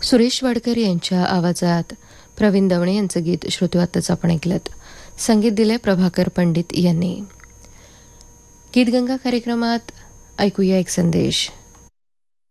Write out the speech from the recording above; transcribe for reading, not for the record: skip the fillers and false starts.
सुरेश वाडकर यांच्या आवाजात प्रवीण दवणे यांचं गीत श्रोतेवातच आपण ऐकलं. संगीत दिले प्रभाकर पंडित यांनी. गीतगंगा कार्यक्रमात ऐकूया एक संदेश.